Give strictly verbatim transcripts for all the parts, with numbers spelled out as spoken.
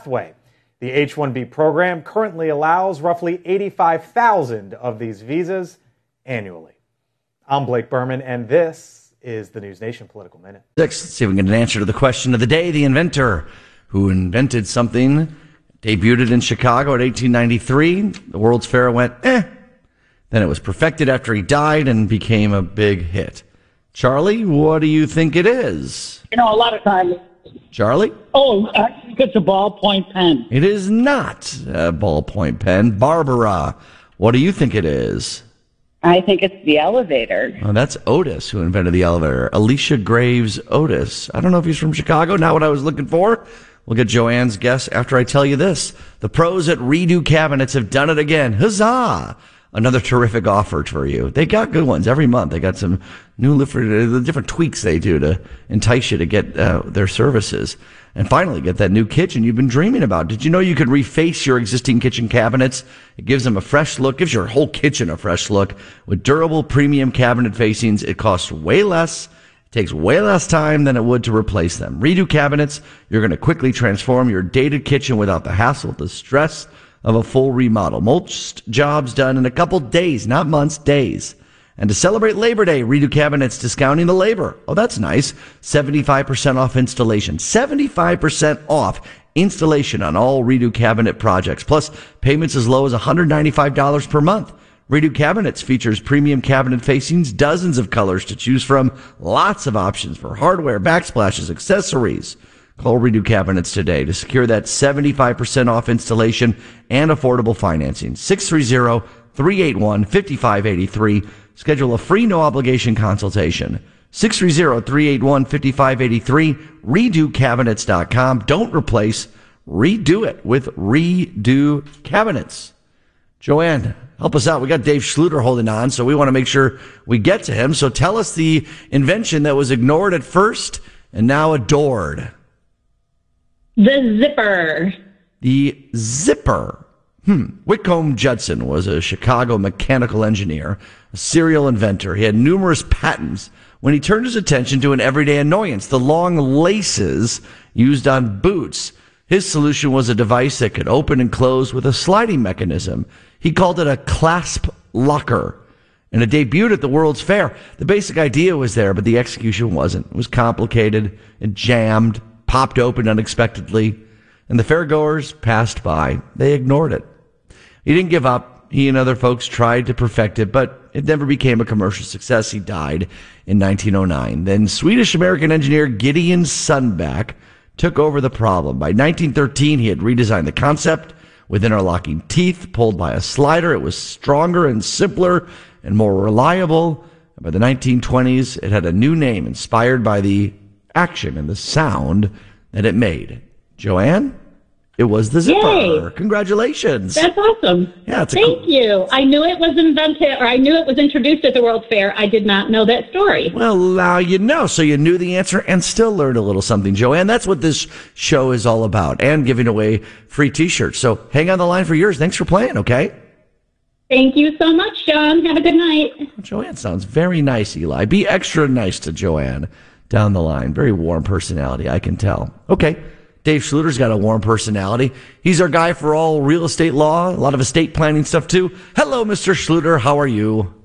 pathway. The H one B program currently allows roughly eighty-five thousand of these visas annually. I'm Blake Berman, and this is the News Nation Political Minute. Six, let's see if we can get an answer to the question of the day. The inventor who invented something debuted in Chicago in eighteen ninety-three. The World's Fair went, eh. Then it was perfected after he died and became a big hit. Charlie, what do you think it is? You know, a lot of times... Charlie? Oh, I think it's a ballpoint pen. It is not a ballpoint pen. Barbara, what do you think it is? I think it's the elevator. Oh, that's Otis who invented the elevator. Alicia Graves Otis. I don't know if he's from Chicago. Not what I was looking for. We'll get Joanne's guess after I tell you this. The pros at Redo Cabinets have done it again. Huzzah! Another terrific offer for you. They got good ones every month. They got some new the different tweaks they do to entice you to get uh, their services. And finally, get that new kitchen you've been dreaming about. Did you know you could reface your existing kitchen cabinets? It gives them a fresh look, gives your whole kitchen a fresh look. With durable premium cabinet facings, it costs way less, it takes way less time than it would to replace them. Redo Cabinets, you're going to quickly transform your dated kitchen without the hassle, the stress of a full remodel. Most jobs done in a couple days, not months, days. And to celebrate Labor Day, Redo Cabinets discounting the labor. Oh, that's nice. seventy-five percent off installation. seventy-five percent off installation on all Redo Cabinet projects. Plus, payments as low as one hundred ninety-five dollars per month. Redo Cabinets features premium cabinet facings, dozens of colors to choose from, lots of options for hardware, backsplashes, accessories. Call Redo Cabinets today to secure that seventy-five percent off installation and affordable financing. six three zero, three eight one, five five eight three. Schedule a free no-obligation consultation. six three zero, three eight one, five five eight three. redo cabinets dot com. Don't replace, redo it with Redo Cabinets. Joanne, help us out. We got Dave Schluter holding on, so we want to make sure we get to him. So tell us the invention that was ignored at first and now adored. The zipper. The zipper. Hmm. Whitcomb Judson was a Chicago mechanical engineer, a serial inventor. He had numerous patents when he turned his attention to an everyday annoyance, the long laces used on boots. His solution was a device that could open and close with a sliding mechanism. He called it a clasp locker, and it debuted at the World's Fair. The basic idea was there, but the execution wasn't. It was complicated, it jammed, popped open unexpectedly, and the fairgoers passed by. They ignored it. He didn't give up. He and other folks tried to perfect it, but it never became a commercial success. He died in nineteen oh nine. Then Swedish-American engineer Gideon Sundback took over the problem. By nineteen thirteen, he had redesigned the concept with interlocking teeth pulled by a slider. It was stronger and simpler and more reliable. By the nineteen twenties, it had a new name inspired by the action and the sound that it made. Joanne, it was the zipper. Yay. Congratulations. That's awesome. Yeah, it's a Thank cool- you. I knew it was invented, or I knew it was introduced at the World's Fair. I did not know that story. Well, now you know, so you knew the answer and still learned a little something, Joanne. That's what this show is all about, and giving away free T-shirts. So hang on the line for yours. Thanks for playing, okay? Thank you so much, John. Have a good night. Joanne sounds very nice, Eli. Be extra nice to Joanne down the line. Very warm personality, I can tell. Okay. Dave Schluter's got a warm personality. He's our guy for all real estate law, a lot of estate planning stuff too. Hello, Mister Schluter. How are you?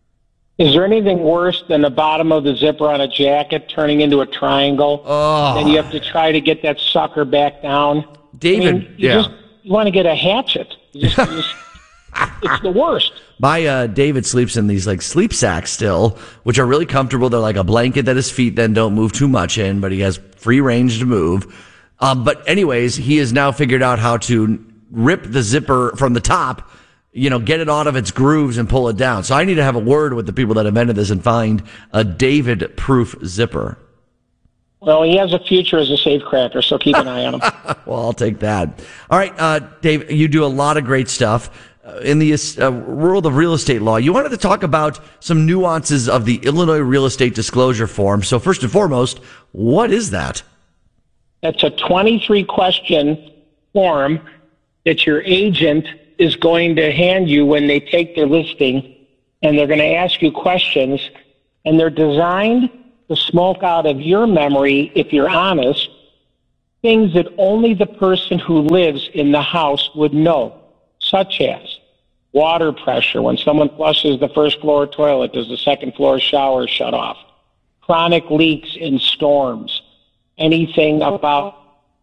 Is there anything worse than the bottom of the zipper on a jacket turning into a triangle? Oh. And you have to try to get that sucker back down? David, I mean, you yeah. just you want to get a hatchet. You just, you just, it's the worst. My uh, David sleeps in these like sleep sacks still, which are really comfortable. They're like a blanket that his feet then don't move too much in, but he has free range to move. Um, but anyways, he has now figured out how to rip the zipper from the top, you know, get it out of its grooves and pull it down. So I need to have a word with the people that invented this and find a David-proof zipper. Well, he has a future as a safecracker, so keep an eye on him. Well, I'll take that. All right, uh, Dave, you do a lot of great stuff uh, in the uh, world of real estate law. You wanted to talk about some nuances of the Illinois Real Estate Disclosure Form. So first and foremost, what is that? That's a twenty-three question form that your agent is going to hand you when they take their listing, and they're going to ask you questions, and they're designed to smoke out of your memory, if you're honest, things that only the person who lives in the house would know, such as water pressure. When someone flushes the first floor toilet, does the second floor shower shut off? Chronic leaks in storms. Anything about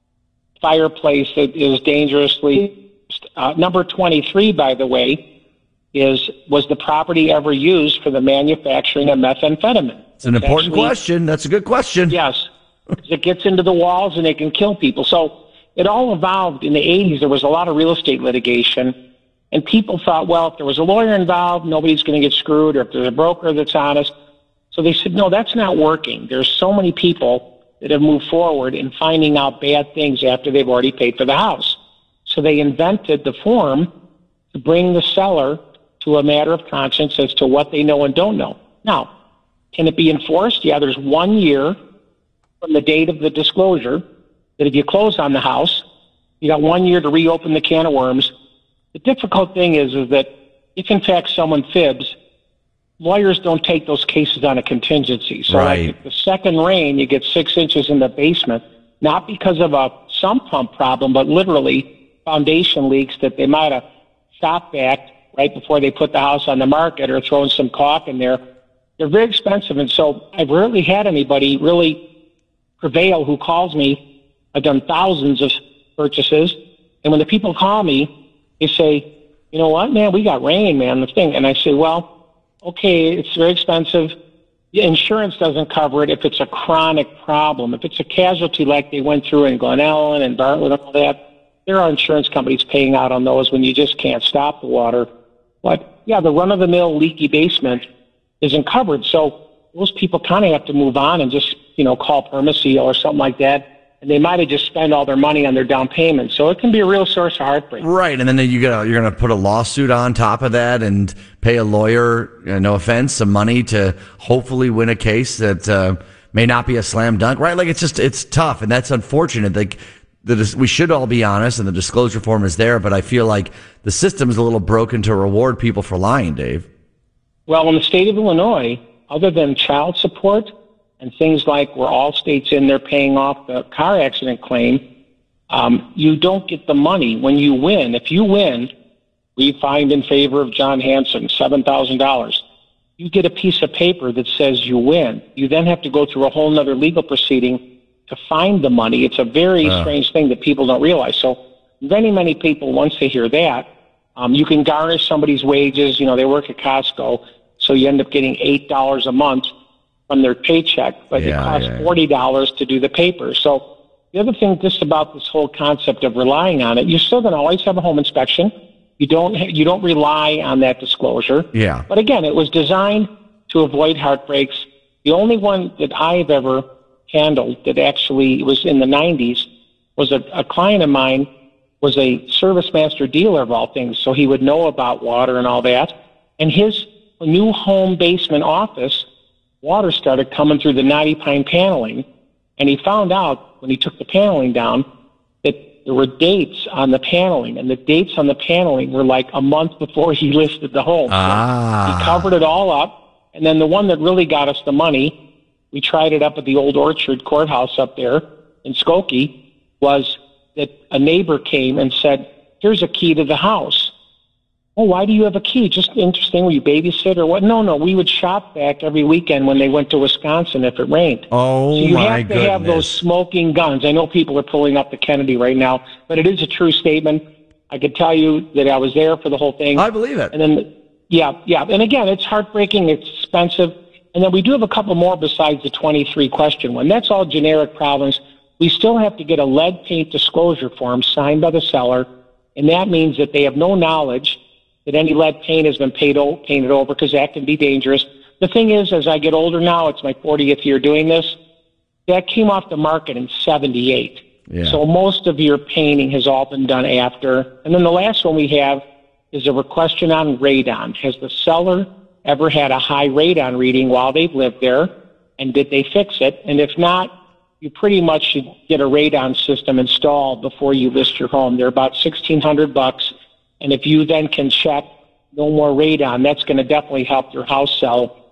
fireplace that is dangerously. Uh, number twenty-three, by the way, is was the property ever used for the manufacturing of methamphetamine? It's an important Actually, question. That's a good question. Yes. It gets into the walls and it can kill people. So it all evolved in the eighties. There was a lot of real estate litigation, and people thought, well, if there was a lawyer involved, nobody's going to get screwed, or if there's a broker that's honest. So they said, no, that's not working. There's so many people that have moved forward in finding out bad things after they've already paid for the house. So they invented the form to bring the seller to a matter of conscience as to what they know and don't know. Now, can it be enforced? Yeah, there's one year from the date of the disclosure that if you close on the house, you got one year to reopen the can of worms. The difficult thing is, is that if in fact someone fibs, lawyers don't take those cases on a contingency. So Right. like if the second rain, you get six inches in the basement, not because of a sump pump problem, but literally foundation leaks that they might have shot back right before they put the house on the market or thrown some caulk in there. They're very expensive. And so I've rarely had anybody really prevail who calls me. I've done thousands of purchases. And when the people call me, they say, you know what, man, we got rain, man, the thing. And I say, well, okay, it's very expensive. The insurance doesn't cover it if it's a chronic problem. If it's a casualty like they went through in Glen Ellen and Bartlett and all that, there are insurance companies paying out on those when you just can't stop the water. But, yeah, the run-of-the-mill leaky basement isn't covered. So those people kind of have to move on and just, you know, call Permaseal or something like that. And they might have just spent all their money on their down payment. So it can be a real source of heartbreak. Right, and then you got you're going to put a lawsuit on top of that and pay a lawyer, uh, no offense, some money to hopefully win a case that uh, may not be a slam dunk. Right, like it's just it's tough, and that's unfortunate. Like the, we should all be honest, and the disclosure form is there, but I feel like the system is a little broken to reward people for lying, Dave. Well, in the state of Illinois, other than child support and things like where all states in there paying off the car accident claim, um, you don't get the money when you win. If you win, we find in favor of John Hanson, seven thousand dollars. You get a piece of paper that says you win. You then have to go through a whole nother legal proceeding to find the money. It's a very uh. strange thing that people don't realize. So many, many people, once they hear that, um, you can garnish somebody's wages. You know, they work at Costco, so you end up getting eight dollars a month from their paycheck, but yeah, it costs yeah, forty dollars to do the paper. So the other thing just about this whole concept of relying on it, you're still going to always have a home inspection. You don't you don't rely on that disclosure. Yeah. But again, it was designed to avoid heartbreaks. The only one that I've ever handled that actually was in the nineties was a, a client of mine was a service master dealer of all things, so he would know about water and all that. And his new home basement office, water started coming through the knotty pine paneling, and he found out when he took the paneling down that there were dates on the paneling, and the dates on the paneling were like a month before he listed the home. Ah. So he covered it all up, and then the one that really got us the money, we tried it up at the Old Orchard Courthouse up there in Skokie, was that a neighbor came and said, here's a key to the house. Oh, why do you have a key? Just interesting. Were you babysit or what? No, no. We would shop back every weekend when they went to Wisconsin if it rained. Oh, so you my have to goodness. have those smoking guns. I know people are pulling up the Kennedy right now, but it is a true statement. I could tell you that I was there for the whole thing. I believe it. And then, yeah, yeah. And again, it's heartbreaking. It's expensive. And then we do have a couple more besides the twenty-three question one. That's all generic problems. We still have to get a lead paint disclosure form signed by the seller, and that means that they have no knowledge that any lead paint has been paid o- painted over, because that can be dangerous. The thing is, as I get older now, it's my fortieth year doing this, that came off the market in seventy-eight. Yeah. So most of your painting has all been done after. And then the last one we have is a question on radon. Has the seller ever had a high radon reading while they've lived there, and did they fix it? And if not, you pretty much should get a radon system installed before you list your home. They're about sixteen hundred bucks. And if you then can check no more radon, that's going to definitely help your house sell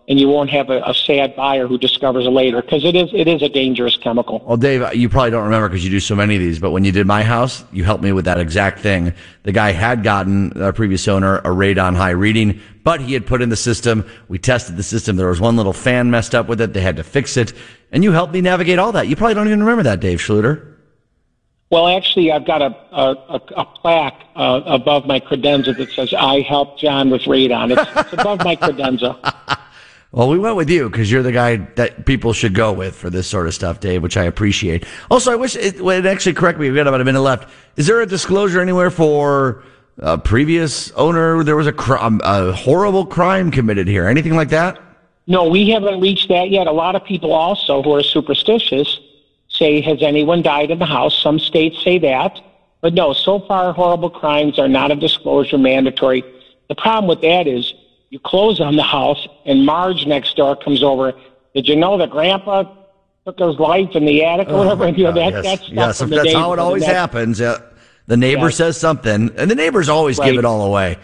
and you won't have a, a sad buyer who discovers it later, because it is it is a dangerous chemical. Well, Dave, you probably don't remember because you do so many of these, but when you did my house, you helped me with that exact thing. The guy had gotten, our previous owner, a radon high reading, but he had put in the system. We tested the system. There was one little fan messed up with it. They had to fix it. And you helped me navigate all that. You probably don't even remember that, Dave Schluter. Well, actually, I've got a, a, a plaque uh, above my credenza that says, I helped John with radon. It's, it's above my credenza. Well, we went with you because you're the guy that people should go with for this sort of stuff, Dave, which I appreciate. Also, I wish it would actually correct me. We've got about a minute left. Is there a disclosure anywhere for a previous owner? There was a, cr- a horrible crime committed here. Anything like that? No, we haven't reached that yet. A lot of people also who are superstitious say, has anyone died in the house? Some states say that. But no, so far, horrible crimes are not a disclosure mandatory. The problem with that is you close on the house, and Marge next door comes over. Did you know that Grandpa took his life in the attic or whatever? Oh you know, that, yes, that's yes, that's how it always happens. Uh, the neighbor yes. says something, and the neighbors always right. give it all away.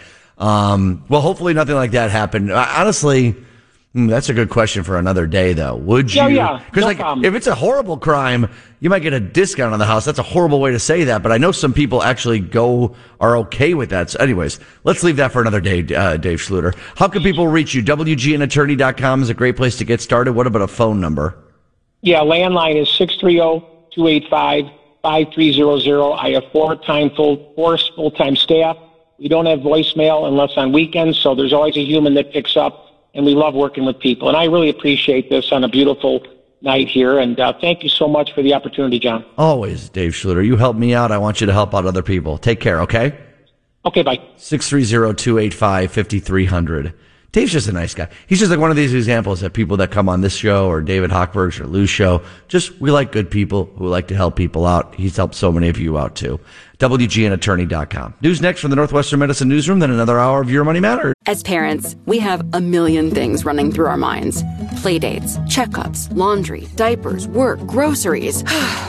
Um, well, hopefully nothing like that happened. Honestly, that's a good question for another day, though. Would you? Yeah, yeah. Because no like, problem. if it's a horrible crime, you might get a discount on the house. That's a horrible way to say that, but I know some people actually go are okay with that. So anyways, let's leave that for another day, uh, Dave Schluter. How can people reach you? W G N attorney dot com is a great place to get started. What about a phone number? Yeah, landline is six three zero, two eight five, five three zero zero. I have four time full, four full-time staff. We don't have voicemail unless on weekends, so there's always a human that picks up. And we love working with people. And I really appreciate this on a beautiful night here. And uh, thank you so much for the opportunity, John. Always, Dave Schluter. You help me out. I want you to help out other people. Take care, okay? Okay, bye. six three zero, two eight five, five three zero zero. Dave's just a nice guy. He's just like one of these examples that people that come on this show or David Hochberg's or Lou's show, just we like good people who like to help people out. He's helped so many of you out too. W G N attorney dot com. News next from the Northwestern Medicine Newsroom, then another hour of Your Money Matters. As parents, we have a million things running through our minds. Playdates, checkups, laundry, diapers, work, groceries.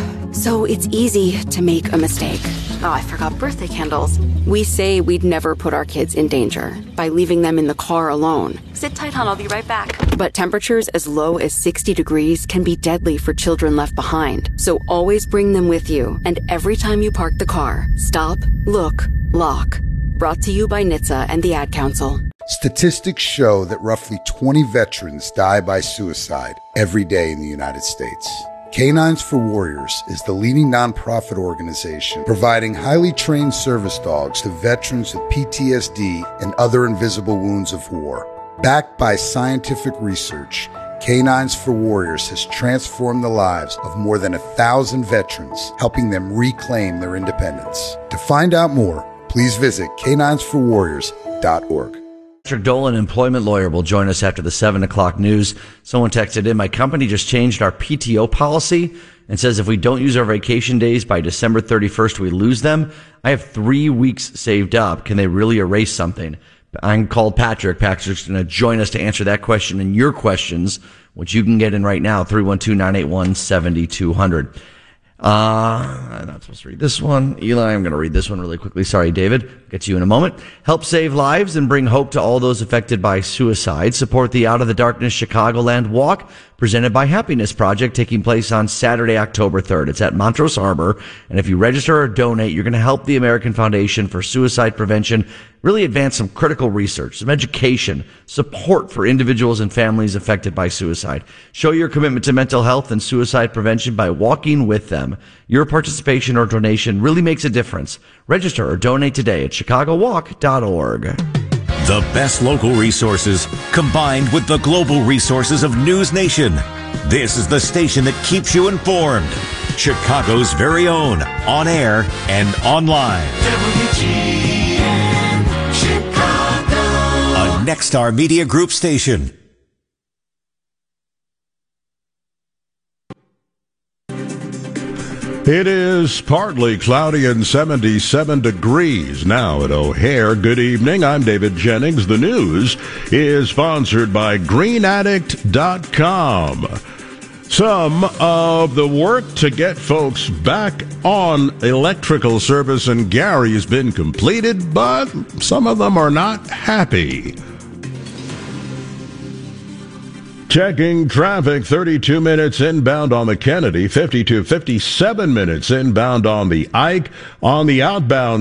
So it's easy to make a mistake. Oh, I forgot birthday candles. We say we'd never put our kids in danger by leaving them in the car alone. Sit tight, hon, I'll be right back. But temperatures as low as sixty degrees can be deadly for children left behind. So always bring them with you. And every time you park the car, stop, look, lock. Brought to you by N H T S A and the Ad Council. Statistics show that roughly twenty veterans die by suicide every day in the United States. Canines for Warriors is the leading nonprofit organization providing highly trained service dogs to veterans with P T S D and other invisible wounds of war. Backed by scientific research, Canines for Warriors has transformed the lives of more than a thousand veterans, helping them reclaim their independence. To find out more, please visit canines for warriors dot org. Patrick Dolan, employment lawyer, will join us after the seven o'clock news. Someone texted in, my company just changed our P T O policy and says if we don't use our vacation days by December thirty-first, we lose them. I have three weeks saved up. Can they really erase something? I'm called Patrick. Patrick's going to join us to answer that question and your questions, which you can get in right now, three one two, nine eight one, seven two zero zero. Uh, I'm not supposed to read this one. Eli, I'm going to read this one really quickly. Sorry, David. Get to you in a moment. Help save lives and bring hope to all those affected by suicide. Support the Out of the Darkness Chicagoland Walk, presented by Happiness Project, taking place on Saturday, October third. It's at Montrose Harbor. And if you register or donate, you're going to help the American Foundation for Suicide Prevention really advance some critical research, some education, support for individuals and families affected by suicide. Show your commitment to mental health and suicide prevention by walking with them. Your participation or donation really makes a difference. Register or donate today at chicago walk dot org. The best local resources combined with the global resources of News Nation. This is the station that keeps you informed. Chicago's very own, on air and online. W G N Chicago. A Nexstar Media Group station. It is partly cloudy and seventy-seven degrees now at O'Hare. Good evening. I'm David Jennings. The news is sponsored by green addict dot com. Some of the work to get folks back on electrical service in Gary has been completed, but some of them are not happy. Checking traffic, thirty-two minutes inbound on the Kennedy, fifty-two, fifty-seven minutes inbound on the Ike. On the outbound